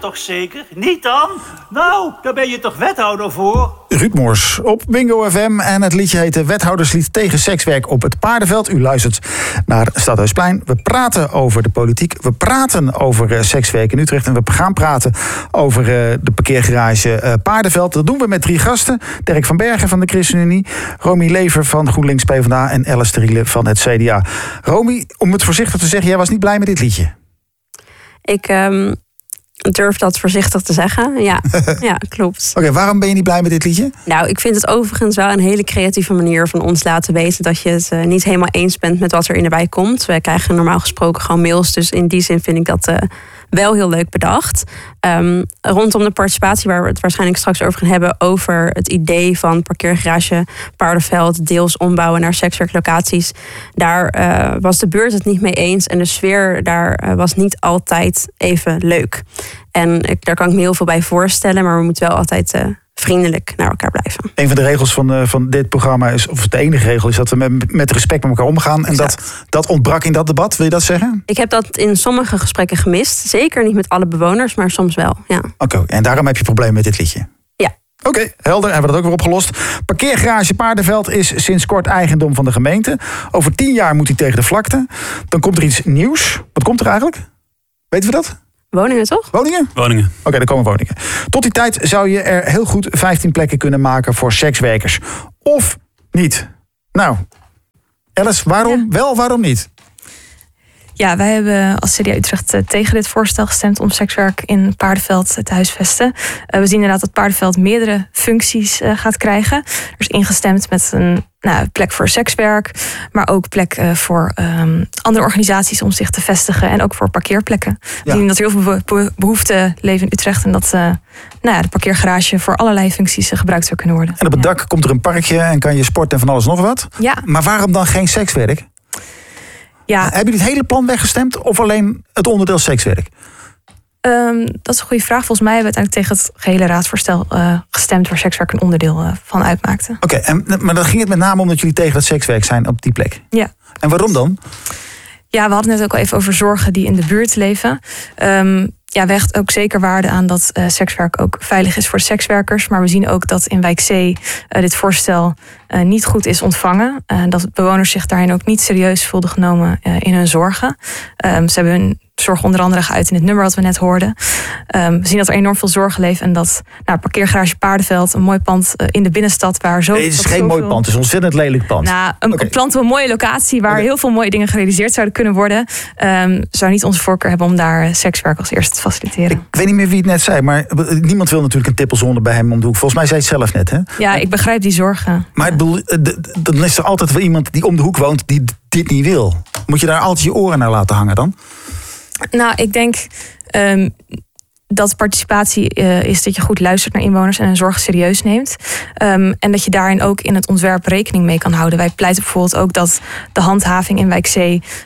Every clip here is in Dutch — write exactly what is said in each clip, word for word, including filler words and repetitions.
toch zeker? Niet dan? Nou, daar ben je toch wethouder voor? Ruud Moors op Bingo F M en het liedje heette Wethouderslied tegen sekswerk op het Paardenveld. U luistert naar Stadhuisplein. We praten over de politiek, we praten over uh, sekswerk in Utrecht en we gaan praten over uh, de parkeergarage uh, Paardenveld. Dat doen we met drie gasten. Dirk van Bergen van de ChristenUnie, Romy Lever van GroenLinks PvdA en Alice Teriele van het C D A. Romy, om het voorzichtig te zeggen, jij was niet blij met dit liedje? Ik um, durf dat voorzichtig te zeggen. Ja, ja klopt. Oké, okay, waarom ben je niet blij met dit liedje? Nou, ik vind het overigens wel een hele creatieve manier van ons laten weten dat je het uh, niet helemaal eens bent met wat er in de wijk komt. We krijgen normaal gesproken gewoon mails, dus in die zin vind ik dat uh, wel heel leuk bedacht. Um, rondom de participatie, waar we het waarschijnlijk straks over gaan hebben, over het idee van parkeergarage Paardenveld deels ombouwen naar sekswerklocaties. Daar uh, was de buurt het niet mee eens en de sfeer daar uh, was niet altijd even leuk. En ik, daar kan ik me heel veel bij voorstellen, maar we moeten wel altijd uh, vriendelijk naar elkaar blijven. Een van de regels van, uh, van dit programma is, of de enige regel, is dat we met, met respect met elkaar omgaan. En dat, dat ontbrak in dat debat, wil je dat zeggen? Ik heb dat in sommige gesprekken gemist. Zeker niet met alle bewoners, maar soms wel. Ja. Oké, okay, en daarom heb je problemen met dit liedje? Ja. Oké, okay, helder. Hebben we dat ook weer opgelost. Parkeergarage Paardenveld is sinds kort eigendom van de gemeente. Over tien jaar moet hij tegen de vlakte. Dan komt er iets nieuws. Wat komt er eigenlijk? Weten we dat? Woningen, toch? Woningen? Woningen. Oké, okay, er komen woningen. Tot die tijd zou je er heel goed vijftien plekken kunnen maken voor sekswerkers. Of niet? Nou, Alice, waarom ja. wel, waarom niet? Ja, wij hebben als C D A Utrecht tegen dit voorstel gestemd om sekswerk in Paardenveld te huisvesten. Uh, we zien inderdaad dat Paardenveld meerdere functies uh, gaat krijgen. Er is ingestemd met een nou, plek voor sekswerk, maar ook plek uh, voor um, andere organisaties om zich te vestigen en ook voor parkeerplekken. Ja. We zien dat er heel veel be- behoefte leven in Utrecht en dat uh, nou ja, de parkeergarage voor allerlei functies uh, gebruikt zou kunnen worden. En op het ja. dak komt er een parkje en kan je sporten en van alles nog wat. Ja. Maar waarom dan geen sekswerk? Ja. Hebben jullie het hele plan weggestemd of alleen het onderdeel sekswerk? Um, dat is een goede vraag. Volgens mij hebben we uiteindelijk tegen het gehele raadsvoorstel uh, gestemd waar sekswerk een onderdeel uh, van uitmaakte. Oké, okay, maar dan ging het met name omdat jullie tegen het sekswerk zijn op die plek. Ja. En waarom dan? Ja, we hadden het net ook al even over zorgen die in de buurt leven. Um, ja, we hechten ook zeker waarde aan dat uh, sekswerk ook veilig is voor sekswerkers. Maar we zien ook dat in wijk C uh, dit voorstel uh, niet goed is ontvangen. Uh, dat bewoners zich daarin ook niet serieus voelden genomen uh, in hun zorgen. Um, ze hebben hun zorg onder andere geuit in het nummer wat we net hoorden. Um, we zien dat er enorm veel zorgen leven en dat nou, parkeergarage Paardenveld, een mooi pand uh, in de binnenstad waar zo. Nee, het is geen zoveel... mooi pand, het is een ontzettend lelijk pand. Nou, een okay. pand op een mooie locatie waar okay. heel veel mooie dingen gerealiseerd zouden kunnen worden. Um, zou niet onze voorkeur hebben om daar sekswerk als eerste te faciliteren. Ik weet niet meer wie het net zei, maar niemand wil natuurlijk een tippelzonde bij hem om de hoek. Volgens mij zei het zelf net, hè? Ja, ik begrijp die zorgen. Maar het, dan is er altijd wel iemand die om de hoek woont die dit niet wil. Moet je daar altijd je oren naar laten hangen dan? Nou, ik denk um, dat participatie uh, is dat je goed luistert naar inwoners en hun zorgen serieus neemt. Um, en dat je daarin ook in het ontwerp rekening mee kan houden. Wij pleiten bijvoorbeeld ook dat de handhaving in wijk C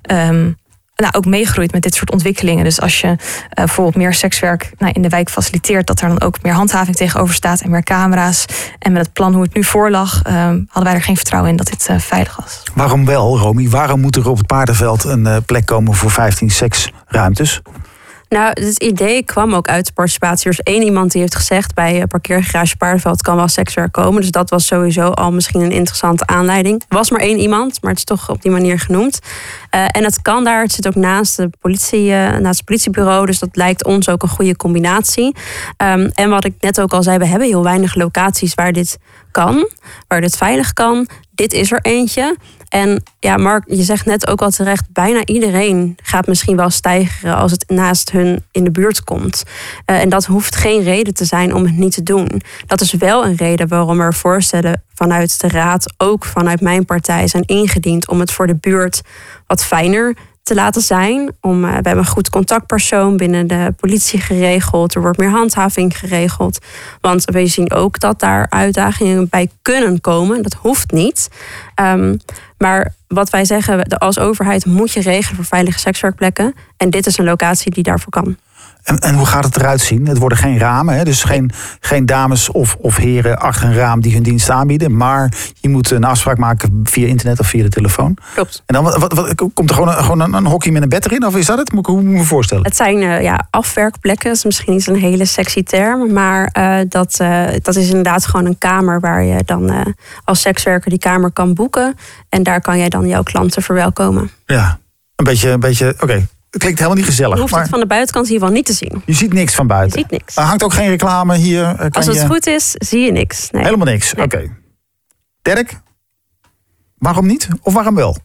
Um, nou, ook meegroeit met dit soort ontwikkelingen. Dus als je uh, bijvoorbeeld meer sekswerk nou, in de wijk faciliteert, dat er dan ook meer handhaving tegenover staat en meer camera's. En met het plan hoe het nu voorlag, uh, hadden wij er geen vertrouwen in dat dit uh, veilig was. Waarom wel, Romy? Waarom moet er op het Paardenveld een uh, plek komen voor vijftien seksruimtes? Nou, het idee kwam ook uit de participatie. Er is één iemand die heeft gezegd bij parkeergarage Paardenveld kan wel sekswerk komen. Dus dat was sowieso al misschien een interessante aanleiding. Er was maar één iemand, maar het is toch op die manier genoemd. Uh, en het kan daar, het zit ook naast, de politie, uh, naast het politiebureau. Dus dat lijkt ons ook een goede combinatie. Um, en wat ik net ook al zei, we hebben heel weinig locaties waar dit kan. Waar dit veilig kan. Dit is er eentje. En ja, Mark, je zegt net ook al terecht, bijna iedereen gaat misschien wel stijgeren als het naast hun in de buurt komt. Uh, en dat hoeft geen reden te zijn om het niet te doen. Dat is wel een reden waarom er voorstellen vanuit de raad, ook vanuit mijn partij, zijn ingediend om het voor de buurt wat fijner te laten zijn. Om, uh, we hebben een goed contactpersoon binnen de politie geregeld. Er wordt meer handhaving geregeld. Want we zien ook dat daar uitdagingen bij kunnen komen. Dat hoeft niet. Um, maar wat wij zeggen, als overheid moet je regelen voor veilige sekswerkplekken. En dit is een locatie die daarvoor kan. En, en hoe gaat het eruit zien? Het worden geen ramen, hè? Dus geen, geen dames of, of heren achter een raam die hun dienst aanbieden. Maar je moet een afspraak maken via internet of via de telefoon. Klopt. En dan wat, wat, wat, komt er gewoon, een, gewoon een, een hockey met een bed erin? Of is dat het? Hoe moet ik me voorstellen? Het zijn uh, ja, afwerkplekken. Dat is misschien niet een hele sexy term. Maar uh, dat, uh, dat is inderdaad gewoon een kamer waar je dan uh, als sekswerker die kamer kan boeken. En daar kan jij dan jouw klanten verwelkomen. Ja, een beetje, een beetje oké. Okay. Het klinkt helemaal niet gezellig. Je hoeft maar het van de buitenkant in ieder geval niet te zien. Je ziet niks van buiten. Je ziet niks. Er hangt ook geen reclame hier. Kan Als het je... goed is, zie je niks. Nee. Helemaal niks, nee. Oké. Okay. Dirk, waarom niet? Of waarom wel?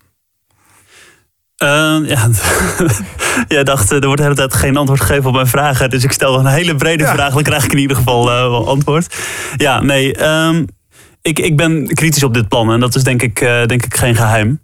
Uh, ja, jij dacht, er wordt de hele tijd geen antwoord gegeven op mijn vragen. Dus ik stel een hele brede ja. vraag, dan krijg ik in ieder geval uh, wel antwoord. Ja, nee, um, ik, ik ben kritisch op dit plan. En dat is denk ik, uh, denk ik geen geheim.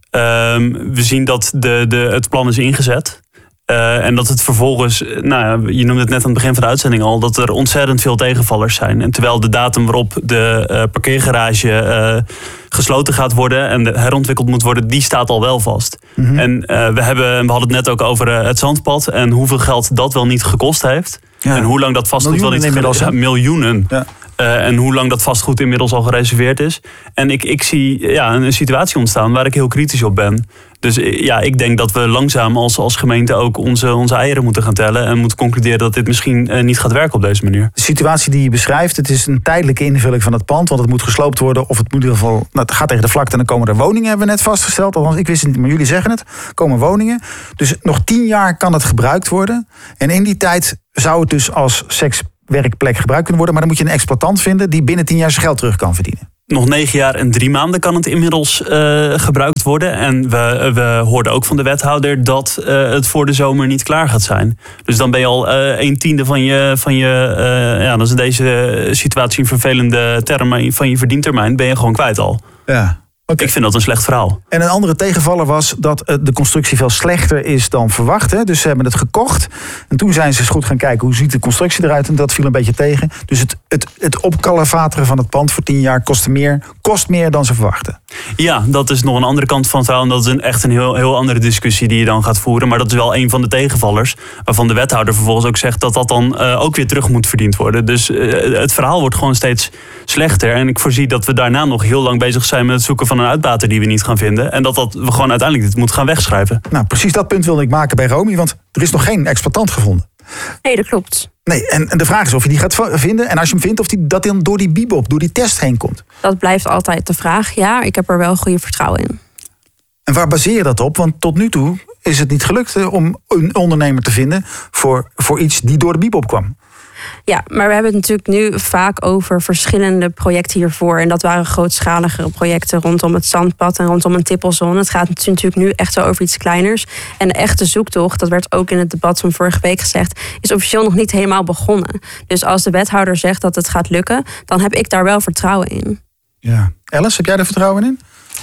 Um, we zien dat de, de, het plan is ingezet. Uh, en dat het vervolgens, nou, je noemde het net aan het begin van de uitzending al, dat er ontzettend veel tegenvallers zijn. En terwijl de datum waarop de uh, parkeergarage uh, gesloten gaat worden en herontwikkeld moet worden, die staat al wel vast. Mm-hmm. En uh, we, hebben, we hadden het net ook over uh, het zandpad en hoeveel geld dat wel niet gekost heeft. Ja. En hoe lang dat vastgoed wel niet inmiddels. Ja, miljoenen. Ja. Uh, en hoe lang dat vastgoed inmiddels al gereserveerd is. En ik, ik zie ja, een situatie ontstaan waar ik heel kritisch op ben. Dus ja, ik denk dat we langzaam als, als gemeente ook onze, onze eieren moeten gaan tellen. En moeten concluderen dat dit misschien uh, niet gaat werken op deze manier. De situatie die je beschrijft, het is een tijdelijke invulling van het pand. Want het moet gesloopt worden of het moet in ieder geval, nou, het gaat tegen de vlakte en dan komen er woningen, hebben we net vastgesteld. Althans, ik wist het niet, maar jullie zeggen het. Er komen woningen. Dus nog tien jaar kan het gebruikt worden. En in die tijd zou het dus als sekswerkplek gebruikt kunnen worden. Maar dan moet je een exploitant vinden die binnen tien jaar zijn geld terug kan verdienen. Nog negen jaar en drie maanden kan het inmiddels uh, gebruikt worden. En we, we hoorden ook van de wethouder dat uh, het voor de zomer niet klaar gaat zijn. Dus dan ben je al uh, een tiende van je, van je uh, ja, dat is in deze situatie een vervelende term, maar van je verdientermijn ben je gewoon kwijt al. Ja. Okay. Ik vind dat een slecht verhaal. En een andere tegenvaller was dat de constructie veel slechter is dan verwacht. Hè? Dus ze hebben het gekocht. En toen zijn ze eens goed gaan kijken hoe ziet de constructie eruit. En dat viel een beetje tegen. Dus het, het, het opkalevateren van het pand voor tien jaar kost meer, kost meer dan ze verwachten. Ja, dat is nog een andere kant van het verhaal. En dat is een, echt een heel, heel andere discussie die je dan gaat voeren. Maar dat is wel een van de tegenvallers. Waarvan de wethouder vervolgens ook zegt dat dat dan uh, ook weer terug moet verdiend worden. Dus uh, het verhaal wordt gewoon steeds slechter. En ik voorzie dat we daarna nog heel lang bezig zijn met het zoeken van een uitbater die we niet gaan vinden. En dat, dat we gewoon uiteindelijk dit moeten gaan wegschrijven. Nou, precies dat punt wilde ik maken bij Romy. Want er is nog geen exploitant gevonden. Nee, dat klopt. Nee, en, en de vraag is of je die gaat vinden. En als je hem vindt, of die, dat dan door die bibop, door die test heen komt. Dat blijft altijd de vraag. Ja, ik heb er wel goede vertrouwen in. En waar baseer je dat op? Want tot nu toe is het niet gelukt om een ondernemer te vinden voor, voor iets die door de bibop kwam. Ja, maar we hebben het natuurlijk nu vaak over verschillende projecten hiervoor. En dat waren grootschaligere projecten rondom het zandpad en rondom een tippelzone. Het gaat natuurlijk nu echt wel over iets kleiners. En de echte zoektocht, dat werd ook in het debat van vorige week gezegd, is officieel nog niet helemaal begonnen. Dus als de wethouder zegt dat het gaat lukken, dan heb ik daar wel vertrouwen in. Ja. Alice, heb jij daar vertrouwen in?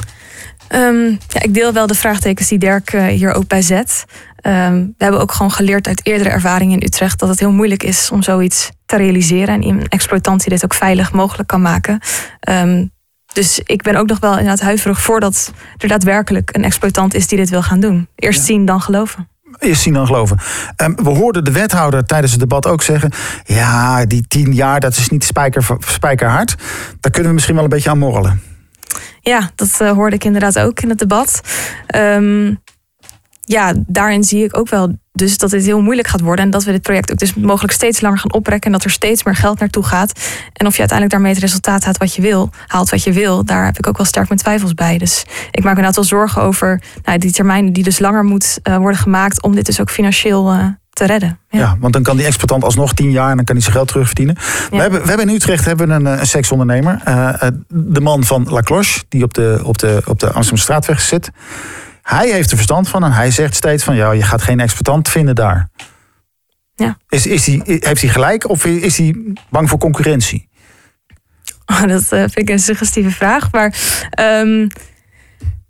Um, ja, ik deel wel de vraagtekens die Dirk uh, hier ook bij zet. Um, we hebben ook gewoon geleerd uit eerdere ervaringen in Utrecht dat het heel moeilijk is om zoiets te realiseren. En een exploitant die dit ook veilig mogelijk kan maken. Um, dus ik ben ook nog wel inderdaad huiverig voordat er daadwerkelijk een exploitant is die dit wil gaan doen. Eerst ja. zien, dan geloven. Eerst zien dan geloven. Um, we hoorden de wethouder tijdens het debat ook zeggen, ja, die tien jaar, dat is niet spijker, spijkerhard. Daar kunnen we misschien wel een beetje aan morrelen. Ja, dat uh, hoorde ik inderdaad ook in het debat. Um, ja, daarin zie ik ook wel dus dat dit heel moeilijk gaat worden. En dat we dit project ook dus mogelijk steeds langer gaan oprekken. En dat er steeds meer geld naartoe gaat. En of je uiteindelijk daarmee het resultaat haalt wat je wil, haalt wat je wil, daar heb ik ook wel sterk mijn twijfels bij. Dus ik maak me inderdaad wel zorgen over nou, die termijn die dus langer moet uh, worden gemaakt om dit dus ook financieel uh, te redden. Ja. ja, want dan kan die exploitant alsnog tien jaar en dan kan hij zijn geld terugverdienen. Ja. We, hebben, we hebben in Utrecht hebben een, een seksondernemer. Uh, de man van La Cloche, die op de, op de, op de Amsterdamstraatweg zit. Hij heeft er verstand van en hij zegt steeds van, ja, je gaat geen exploitant vinden daar. Ja. Is, is die, heeft hij gelijk of is hij bang voor concurrentie? Oh, dat uh, vind ik een suggestieve vraag. Maar um,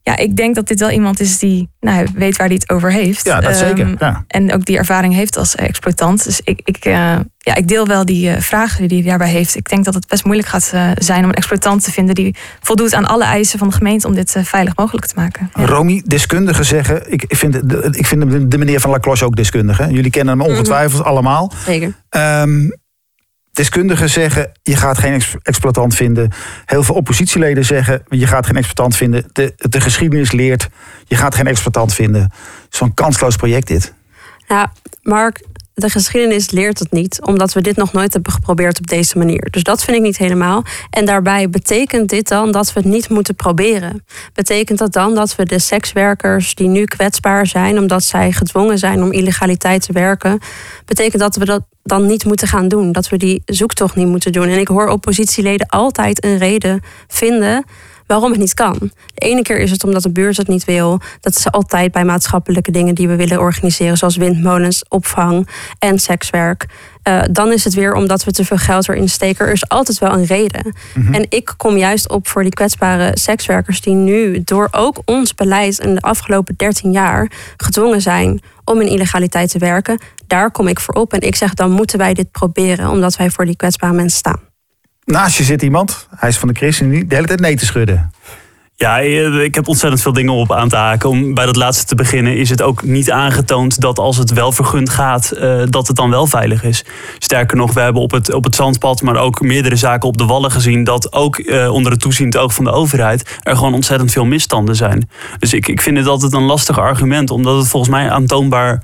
ja, ik denk dat dit wel iemand is die nou, weet waar hij het over heeft. Ja, dat um, zeker. Ja. En ook die ervaring heeft als exploitant. Dus ik, ik, uh, ja, ik deel wel die uh, vragen die hij daarbij heeft. Ik denk dat het best moeilijk gaat uh, zijn om een exploitant te vinden die voldoet aan alle eisen van de gemeente om dit uh, veilig mogelijk te maken. Ja. Romy, deskundigen zeggen, ik vind, de, ik vind de meneer van La Cloche ook deskundige. Jullie kennen hem ongetwijfeld mm-hmm. allemaal. Zeker. Um, Deskundigen zeggen, je gaat geen ex- exploitant vinden. Heel veel oppositieleden zeggen, je gaat geen exploitant vinden. De, de geschiedenis leert, je gaat geen exploitant vinden. Zo'n kansloos project dit. Ja, Mark, de geschiedenis leert het niet. Omdat we dit nog nooit hebben geprobeerd op deze manier. Dus dat vind ik niet helemaal. En daarbij betekent dit dan dat we het niet moeten proberen? Betekent dat dan dat we de sekswerkers die nu kwetsbaar zijn omdat zij gedwongen zijn om illegaliteit te werken, betekent dat we dat dan niet moeten gaan doen? Dat we die zoektocht niet moeten doen? En ik hoor oppositieleden altijd een reden vinden waarom het niet kan. De ene keer is het omdat de buurt het niet wil. Dat is altijd bij maatschappelijke dingen die we willen organiseren, zoals windmolens, opvang en sekswerk. Uh, dan is het weer omdat we te veel geld erin steken. Er is altijd wel een reden. Mm-hmm. En ik kom juist op voor die kwetsbare sekswerkers die nu door ook ons beleid in de afgelopen dertien jaar gedwongen zijn om in illegaliteit te werken. Daar kom ik voor op. En ik zeg, dan moeten wij dit proberen, omdat wij voor die kwetsbare mensen staan. Naast je zit iemand, hij is van de ChristenUnie, de hele tijd nee te schudden. Ja, ik heb ontzettend veel dingen op aan te haken. Om bij dat laatste te beginnen is het ook niet aangetoond dat als het wel vergund gaat, uh, dat het dan wel veilig is. Sterker nog, we hebben op het, op het zandpad, maar ook meerdere zaken op de wallen gezien dat ook uh, onder het toeziend oog van de overheid er gewoon ontzettend veel misstanden zijn. Dus ik, ik vind het altijd een lastig argument, omdat het volgens mij aantoonbaar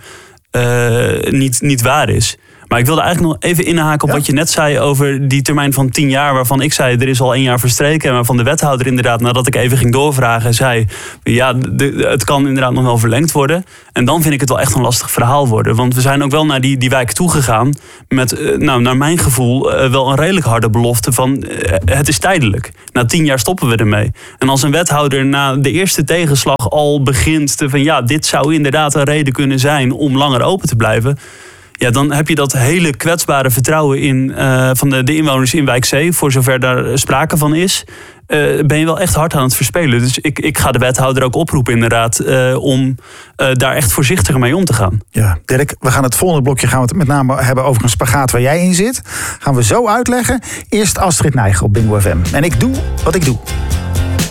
uh, niet, niet waar is. Maar ik wilde eigenlijk nog even inhaken op ja. wat je net zei over die termijn van tien jaar, waarvan ik zei, er is al één jaar verstreken. En waarvan de wethouder inderdaad, nadat ik even ging doorvragen, zei, ja, de, het kan inderdaad nog wel verlengd worden. En dan vind ik het wel echt een lastig verhaal worden. Want we zijn ook wel naar die, die wijk toegegaan met, nou, naar mijn gevoel, wel een redelijk harde belofte van, het is tijdelijk. Na tien jaar stoppen we ermee. En als een wethouder na de eerste tegenslag al begint te van, ja, dit zou inderdaad een reden kunnen zijn om langer open te blijven, ja, dan heb je dat hele kwetsbare vertrouwen in, uh, van de, de inwoners in wijk C, voor zover daar sprake van is, uh, ben je wel echt hard aan het verspelen. Dus ik, ik ga de wethouder ook oproepen inderdaad uh, om uh, daar echt voorzichtiger mee om te gaan. Ja, Dirk, we gaan het volgende blokje gaan we het met name hebben over een spagaat waar jij in zit. Gaan we zo uitleggen. Eerst Astrid Nijgen op Bingo F M. En ik doe wat ik doe.